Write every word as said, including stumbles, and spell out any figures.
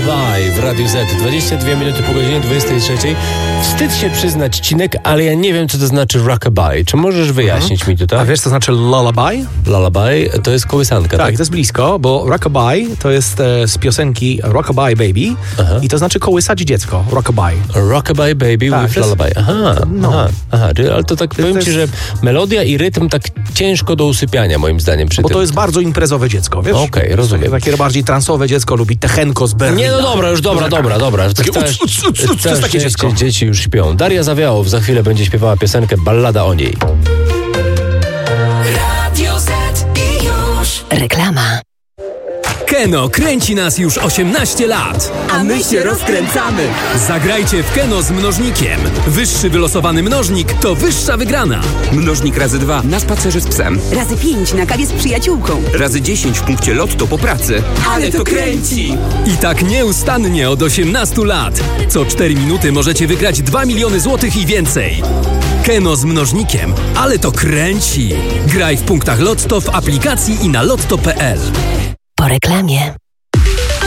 Rockabye w Radiu Z. dwadzieścia dwie minuty po godzinie dwudziestej trzeciej. Wstyd się przyznać, Cinek, ale ja nie wiem, co to znaczy rockabye. Czy możesz wyjaśnić mhm. mi tutaj? A wiesz, co znaczy lullaby? Lullaby to jest kołysanka, tak? Tak, to jest blisko, bo rockabye to jest e, z piosenki Rockabye Baby. Aha. I to znaczy kołysać dziecko. Rockabye. Rockabye Baby tak, with lullaby. Aha, no. aha, aha. Ale to tak to powiem jest... ci, że melodia i rytm tak ciężko do usypiania, moim zdaniem. Przy bo tym. to jest bardzo imprezowe dziecko, wiesz? Okej, okay, rozumiem. Takie, takie bardziej transowe dziecko lubi Techenko z Berlina. Nie, no dobra, już dobra, dobra, dobra. Takie, uc, uc, uc, uc, to jest takie dziecko. Dzieci już śpią. Daria Zawiałow za chwilę będzie śpiewała piosenkę Ballada o niej. Radio Z i już reklama. Keno kręci nas już osiemnaście lat. A my się rozkręcamy. Zagrajcie w Keno z mnożnikiem. Wyższy wylosowany mnożnik to wyższa wygrana. Mnożnik razy dwa na spacerze z psem. Razy pięć na kawie z przyjaciółką. Razy dziesięć w punkcie lotto po pracy. Ale to kręci! I tak nieustannie od osiemnastu lat. Co cztery minuty możecie wygrać dwa miliony złotych i więcej. Keno z mnożnikiem, ale to kręci. Graj w punktach Lotto, w aplikacji i na lotto kropka pe el. Po reklamie.